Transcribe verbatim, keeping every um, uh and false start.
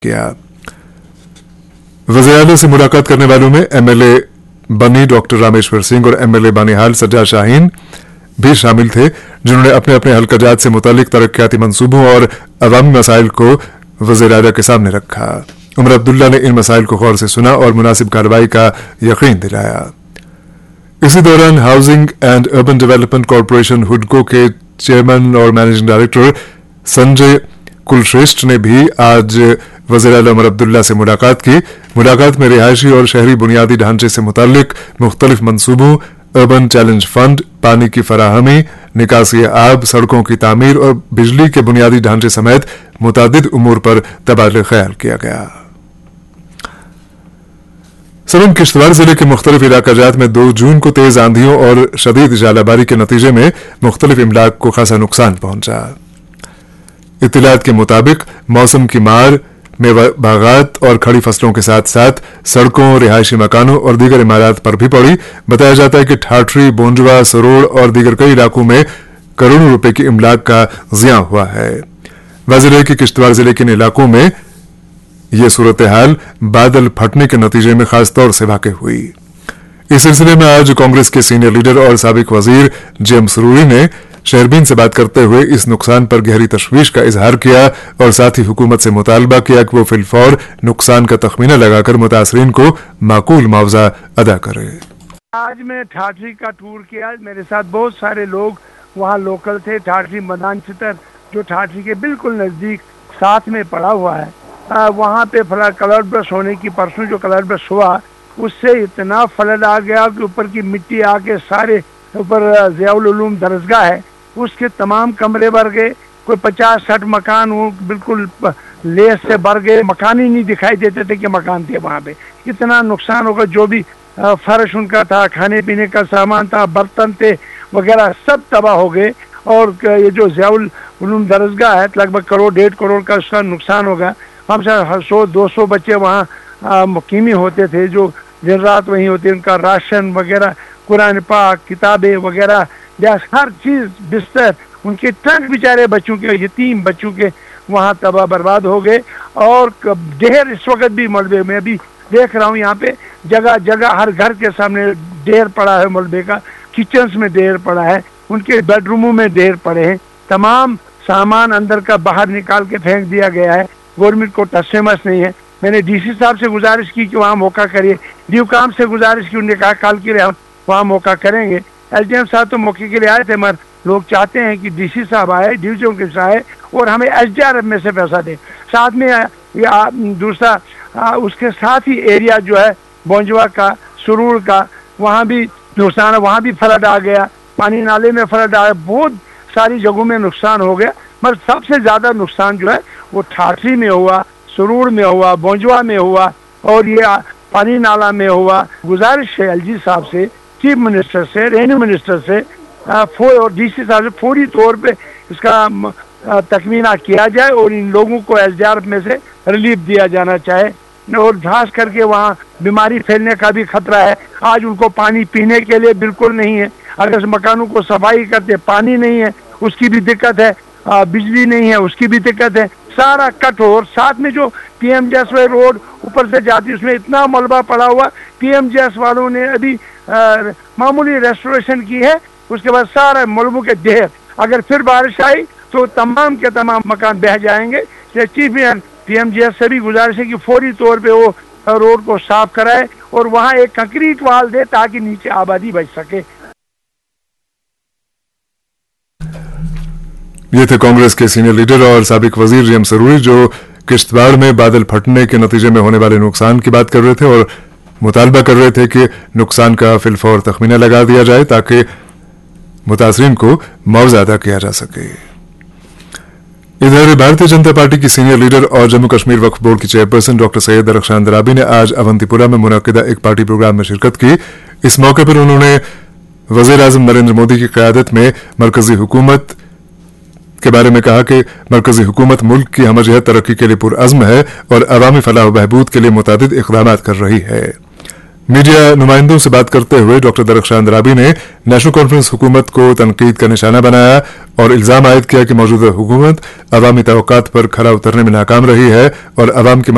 किया। वज़ीर-ए-आला से मुलाकात करने वालों में एमएलए बनी डॉक्टर रामेश्वर सिंह और एमएलए बानिहाल सज्जाद शाहीन भी शामिल थे, जिन्होंने अपने अपने हल्का-जात से मुतालिक तरक्याती मंसूबों और अवामी मसाइल को वज़ीर-ए-आला के सामने रखा। उमर अब्दुल्ला ने इन मसाइल को गौर से सुना और मुनासिब कार्रवाई का यकीन दिलाया। इसी दौरान housing and urban development corporation हुडको के चेयरमैन और मैनेजिंग डायरेक्टर संजय कुलश्रेष्ठ ने भी आज वज़ीर-ए-आला उमर अब्दुल्ला से मुलाकात की। मुलाकात में रिहायशी और शहरी बुनियादी ढांचे से मुतालिक मुख्तलिफ मंसूबों, अर्बन चैलेंज फंड, पानी की फराहमी, निकासी आब, सड़कों की तामीर और बिजली के बुनियादी ढांचे समेत मुतादिद उमूर पर तबादला ख्याल किया गया। सबन किश्तवाड़ जिले के मुख्तलिफ इलाकाजात में दो जून को तेज आंधियों और शदीद जालाबारी के नतीजे में मुख्तलिफ इमलाक को खासा नुकसान पहुंचा। इत्तलात के मुताबिक मौसम की मार में बागात और खड़ी फसलों के साथ साथ सड़कों, रिहायशी मकानों और दीगर इमारत पर भी पड़ी। बताया जाता है कि ठाठरी, बोंजवा, सरोड़ और दीगर कई इलाकों में करोड़ों रुपए की इमलाक का जिया हुआ है। वाज़ेह है कि किश्तवाड़ जिले के इन इलाकों में यह सूरत हाल बादल फटने के नतीजे में खास तौर से वाक़ हुई। इस सिलसिले में आज कांग्रेस के सीनियर लीडर और साबिक वजीर जेएम सरूरी ने शहरबीन से बात करते हुए इस नुकसान पर गहरी तशवीश का इजहार किया और साथ ही हुकूमत से मुतालबा किया कि वो फिलफौर नुकसान का तखमीना लगाकर मुतासरीन को माकूल मुआवजा अदा करे। आज मैं ठाठरी का टूर किया, मेरे साथ बहुत सारे लोग वहाँ लोकल थे। ठाठरी मैदान चितर जो ठाठरी के बिल्कुल नज़दीक साथ में पड़ा हुआ है, आ, वहाँ पे फला कलर ब्रश होने की परसों जो कलर ब्रश हुआ उससे इतना फ्लड आ गया कि ऊपर की मिट्टी आके सारे ऊपर ज़ियाउल उलूम दरसगाह है उसके तमाम कमरे भर गए। कोई पचास साठ मकान वो बिल्कुल लेस से भर गए, मकान ही नहीं दिखाई देते थे कि मकान थे वहाँ पे। इतना नुकसान होगा, जो भी फर्श उनका था, खाने पीने का सामान था, बर्तन थे वगैरह सब तबाह हो गए। और ये जो ज़ियाउल उलूम दरसगाह है लगभग करोड़ डेढ़ करोड़ का उसका नुकसान होगा। हम सब सौ दो सौ बच्चे वहाँ मुकीमी होते थे जो दिन रात वहीं होते, उनका राशन वगैरह, कुरान पाक, किताबें वगैरह, हर चीज़, बिस्तर, उनके ट्रक बेचारे बच्चों के, यतीम बच्चों के वहाँ तबाह बर्बाद हो गए। और ढेर इस वक्त भी मलबे में अभी देख रहा हूँ, यहाँ पे जगह जगह हर घर के सामने ढेर पड़ा है मलबे का, किचन्स में ढेर पड़ा है, उनके बेडरूमों में ढेर पड़े हैं। तमाम सामान अंदर का बाहर निकाल के फेंक दिया गया है। गवर्नमेंट को टसमस नहीं है। मैंने डीसी साहब से गुजारिश की कि वहाँ मौका करिए, डी काम से गुजारिश की, उन्होंने कहा कल के लिए हम वहाँ मौका करेंगे। एसडीएम साहब तो मौके के लिए आए थे, मगर लोग चाहते हैं कि डीसी साहब आए, डिविजन ऑफिसर आए और हमें एसडीआरएफ में से पैसा दे। साथ में या दूसरा आ, उसके साथ ही एरिया जो है बोंजवा का, सुरूर का, वहाँ भी नुकसान है, वहाँ भी फ्लड आ गया, पानी नाले में फ्लड आ गया, बहुत सारी जगहों में नुकसान हो गया। मगर सबसे ज़्यादा नुकसान जो है वो ठाठरी में हुआ, सुरूर में हुआ, बोंजवा में हुआ और ये पानी नाला में हुआ। गुजारिश है एलजी साहब से, चीफ मिनिस्टर से, रेवेन्यू मिनिस्टर से फोर और डीसी साहब से फौरी तौर पे इसका तकमीना किया जाए और इन लोगों को एसडीआरएफ में से रिलीफ दिया जाना चाहे। और खास करके वहाँ बीमारी फैलने का भी खतरा है। आज उनको पानी पीने के लिए बिल्कुल नहीं है, अगर मकानों को सफाई करते पानी नहीं है उसकी भी दिक्कत है, आ, बिजली नहीं है उसकी भी दिक्कत है, सारा कट हो। और साथ में जो पीएमजीएसवाई रोड ऊपर से जाती उसमें इतना मलबा पड़ा हुआ, पीएमजीएस वालों ने अभी आ, मामूली रेस्टोरेशन की है, उसके बाद सारा मलबों के ढेर, अगर फिर बारिश आई तो तमाम के तमाम मकान बह जाएंगे। चीफ पीएमजीएस से भी गुजारिश है कि फौरी तौर पे वो रोड को साफ कराए और वहाँ एक कंक्रीट वाल दे ताकि नीचे आबादी बच सके। ये थे कांग्रेस के सीनियर लीडर और साबिक वजीर जेएम सरूरी जो किश्तवाड़ में बादल फटने के नतीजे में होने वाले नुकसान की बात कर रहे थे और मुतालबा कर रहे थे कि नुकसान का फिलफौर तखमीना लगा दिया जाए ताकि मुतासरीन को मुआवजा अदा किया जा सके। इधर भारतीय जनता पार्टी की सीनियर लीडर और जम्मू कश्मीर वक्फ बोर्ड की चेयरपर्सन डॉक्टर सैयद दरख्शान दराबी ने आज अवंतीपुरा में मुनक्किदा एक पार्टी प्रोग्राम में शिरकत की। इस मौके पर उन्होंने वजीर आजम नरेंद्र मोदी की क़यादत में मरकजी हुकूमत के बारे में कहा कि मरकजी हुकूमत मुल्क की हमजहत तरक्की के लिए पुरअज़्म है और अवामी फलाह व बहबूद के लिए मुतादिद इक़दामात कर रही है। मीडिया नुमाइंदों से बात करते हुए डॉक्टर दरख्शान दराबी ने नेशनल कॉन्फ्रेंस हुकूमत को तनकीद का निशाना बनाया और इल्जाम आयद किया कि मौजूदा हुकूमत अवामी तवक्कात पर खरा उतरने में नाकाम रही है और अवाम की